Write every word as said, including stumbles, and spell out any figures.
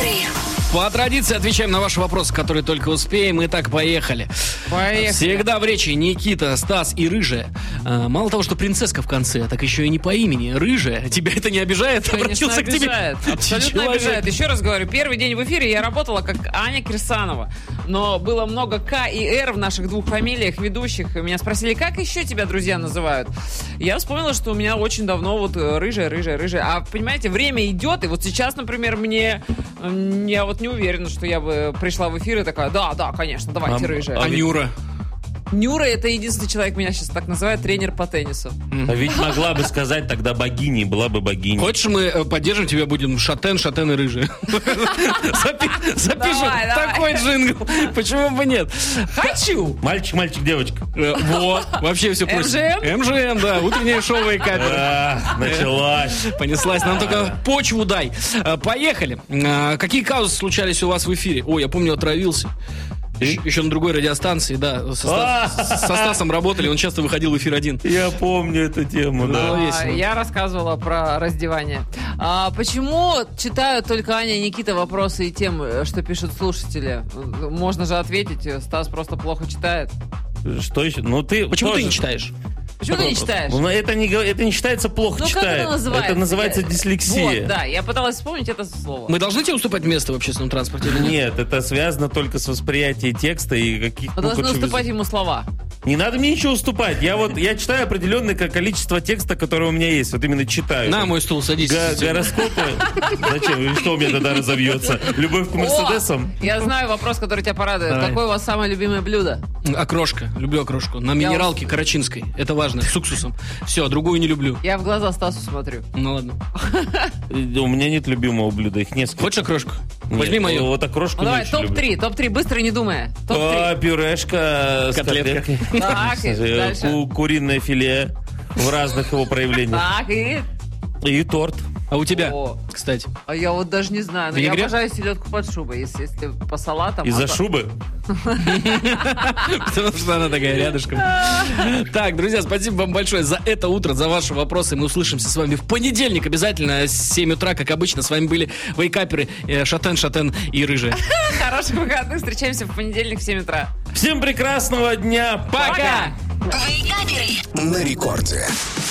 Вейкаперы. По традиции отвечаем на ваши вопросы, которые только успеем. Итак, поехали. Поехали. Всегда в речи Никита, Стас и Рыжая. А, мало того, что принцесска в конце, так еще и не по имени. Рыжая. Тебя это не обижает? Конечно, Обратился к тебе обижает. Абсолютно человек. обижает. Еще раз говорю, первый день в эфире я работала как Аня Кирсанова. Но было много К и Р в наших двух фамилиях ведущих. Меня спросили, как еще тебя друзья называют? Я вспомнила, что у меня очень давно вот рыжая, рыжая, рыжая. А понимаете, время идет, и вот сейчас, например, мне... Я вот не уверена, что я бы пришла в эфир и такая, да, да, конечно, давайте, А- рыжая. А Нюра? Нюра — это единственный человек, меня сейчас так называют, тренер по теннису. А ведь могла бы сказать тогда богиней, была бы богиней. Хочешь, мы э, поддержим тебя, будем шатен, шатен и рыжий? Запи- Запишем Давай, давай. такой джингл. Почему бы нет? Хочу! Мальчик, мальчик, девочка. Э, Вот, вообще все просто. эм жэ эм? эм жэ эм, да, утреннее шоу Вейкапер. А, началась. Понеслась, нам только почву дай. Э, Поехали. Э, Какие казусы случались у вас в эфире? Ой, я помню, отравился. Еще, еще на другой радиостанции, да. Со, Стас- со Стасом работали, он часто выходил в эфир один. Я помню эту тему, да. Ну, А, весело. я рассказывала про раздевание. А почему читают только Аня и Никита вопросы и темы, что пишут слушатели? Можно же ответить, Стас просто плохо читает. Что еще? Ну ты Почему ты тоже- не читаешь? Почему ты не читаешь? Ну, это не, говор- это не считается плохо Ну, как читает. это называется? Это называется Я- дислексия. Вот, да, я пыталась вспомнить это слово. Мы должны тебе уступать место в общественном транспорте или нет? Нет, это связано только с восприятием текста и каких-то... Мы ну, должны короче, уступать ему слова. Не надо мне ничего уступать. Я вот я читаю определенное ко- количество текста, которое у меня есть. Вот именно читаю. На Там мой стул садись. го- гороскопы. Зачем? И что у меня тогда разовьется? Любовь к Мерседесам? О, я знаю вопрос, который тебя порадует. Давай. Какое у вас самое любимое блюдо? Окрошка. Люблю окрошку. На минералке карачинской. Это важно. С уксусом. Все, другую не люблю. Я в глаза Стасу смотрю. Ну ладно. У меня нет любимого блюда. Их несколько. Хочешь окрошку? Нет, Возьми мою. Вот окрошку Ну не давай, очень люблю. топ-три, топ-три, быстро не думая. А, Топ-три. пюрешка с Котлетка. котлеткой. Так, и Э, дальше. ку- Куриное филе в разных его проявлениях. Так, и... И торт. А у тебя, О. кстати. А я вот даже не знаю, но я Винегрет? обожаю селедку под шубой, если, если по салатам. Из-за а то- шубы. Потому что она такая рядышком. Так, друзья, спасибо вам большое за это утро, за ваши вопросы. Мы услышимся с вами в понедельник обязательно с семь утра, как обычно. С вами были Вейкаперы, э, Шатен, Шатен и Рыжая. Хороших выходных, встречаемся в понедельник в семь утра. Всем прекрасного дня. Пока! Вейкаперы. На рекорде.